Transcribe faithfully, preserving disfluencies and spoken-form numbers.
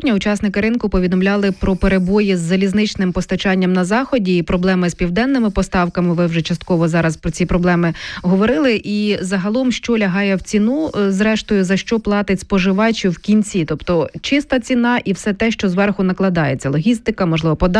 жовтня учасники ринку повідомляли про перебої з залізничним постачанням на Заході і проблеми з південними поставками. Ви вже частково зараз про ці проблеми говорили. І загалом, що лягає в ціну, зрештою, за що платить споживач в кінці? Тобто чиста ціна і все те, що зверху накладається. Логістика, можливо, податки.